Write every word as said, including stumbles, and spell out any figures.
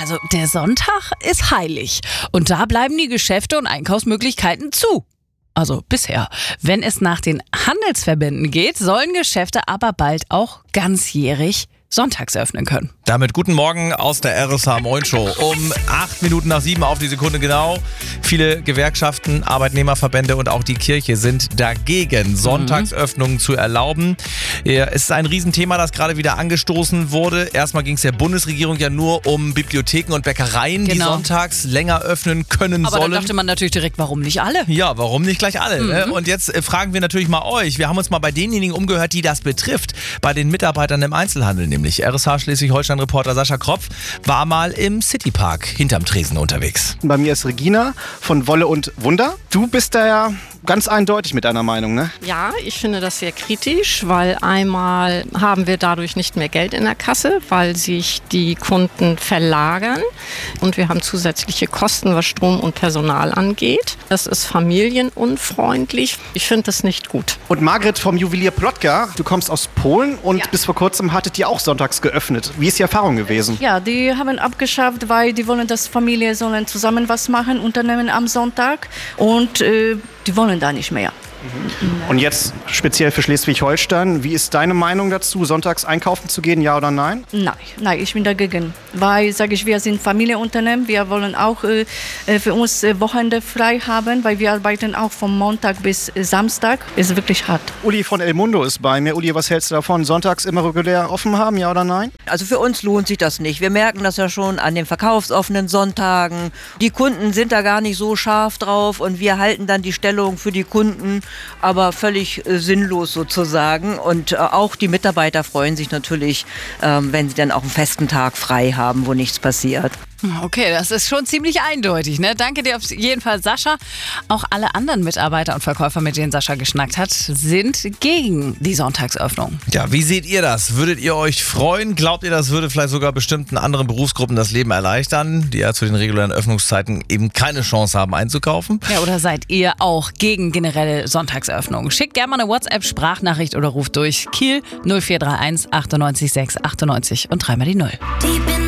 Also der Sonntag ist heilig und da bleiben die Geschäfte und Einkaufsmöglichkeiten zu. Also bisher. Wenn es nach den Handelsverbänden geht, sollen Geschäfte aber bald auch ganzjährig sonntags öffnen können. Damit guten Morgen aus der R S H Moin Show. Um acht Minuten nach sieben auf die Sekunde genau. Viele Gewerkschaften, Arbeitnehmerverbände und auch die Kirche sind dagegen, Sonntagsöffnungen zu erlauben. Es ist ein Riesenthema, das gerade wieder angestoßen wurde. Erstmal ging es der Bundesregierung ja nur um Bibliotheken und Bäckereien, Genau. die sonntags länger öffnen können Aber sollen. da dachte man natürlich direkt, warum nicht alle? Ja, warum nicht gleich alle? Mhm. Ne? Und jetzt äh, fragen wir natürlich mal euch. Wir haben uns mal bei denjenigen umgehört, die das betrifft. Bei den Mitarbeitern im Einzelhandel nämlich. R S H Schleswig-Holstein-Reporter Sascha Kropf war mal im Citypark hinterm Tresen unterwegs. Bei mir ist Regina von Wolle und Wunder. Du bist da ja ganz eindeutig mit deiner Meinung, ne? Ja, ich finde das sehr kritisch, weil einmal haben wir dadurch nicht mehr Geld in der Kasse, weil sich die Kunden verlagern und wir haben zusätzliche Kosten, was Strom und Personal angeht. Das ist familienunfreundlich. Ich finde das nicht gut. Und Margret vom Juwelier Plotka, du kommst aus Polen und Ja. bis vor kurzem hattet ihr auch sonntags geöffnet. Wie ist die Erfahrung gewesen? Ja, die haben abgeschafft, weil die wollen, dass Familie sollen zusammen was machen, unternehmen am Sonntag und äh, die wollen da nicht mehr. Und jetzt speziell für Schleswig-Holstein, wie ist deine Meinung dazu, sonntags einkaufen zu gehen, ja oder nein? Nein, nein, ich bin dagegen. Weil, sage ich, wir sind Familienunternehmen, wir wollen auch äh, für uns äh, Wochenende frei haben, weil wir arbeiten auch von Montag bis äh, Samstag. Ist wirklich hart. Uli von El Mundo ist bei mir. Uli, was hältst du davon? Sonntags immer regulär offen haben, ja oder nein? Also für uns lohnt sich das nicht. Wir merken das ja schon an den verkaufsoffenen Sonntagen. Die Kunden sind da gar nicht so scharf drauf und wir halten dann die Stellung für die Kunden, aber völlig äh, sinnlos sozusagen. Und äh, auch die Mitarbeiter freuen sich natürlich, ähm, wenn sie dann auch einen festen Tag frei haben, wo nichts passiert. Okay, das ist schon ziemlich eindeutig, ne? Danke dir auf jeden Fall, Sascha. Auch alle anderen Mitarbeiter und Verkäufer, mit denen Sascha geschnackt hat, sind gegen die Sonntagsöffnung. Ja, wie seht ihr das? Würdet ihr euch freuen? Glaubt ihr, das würde vielleicht sogar bestimmten anderen Berufsgruppen das Leben erleichtern, die ja zu den regulären Öffnungszeiten eben keine Chance haben einzukaufen? Ja, oder seid ihr auch gegen generelle Sonntagsöffnung? Schickt gerne mal eine WhatsApp-Sprachnachricht oder ruft durch Kiel null vier drei eins achtundneunzig sechs achtundneunzig und dreimal die Null.